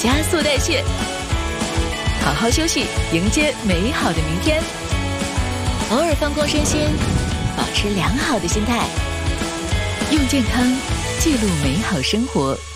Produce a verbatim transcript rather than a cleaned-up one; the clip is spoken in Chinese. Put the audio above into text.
加速代谢。好好休息，迎接美好的明天。偶尔放空身心，保持良好的心态，用健康记录美好生活。